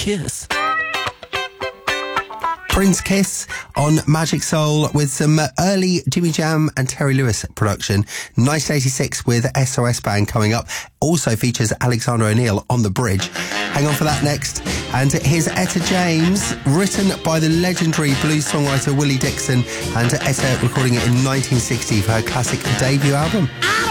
Kiss. Prince Kiss on Magic Soul with some early Jimmy Jam and Terry Lewis production. 1986 with SOS Band coming up. Also features Alexander O'Neal on the bridge. Hang on for that next. And here's Etta James, written by the legendary blues songwriter Willie Dixon, and Etta recording it in 1960 for her classic debut album.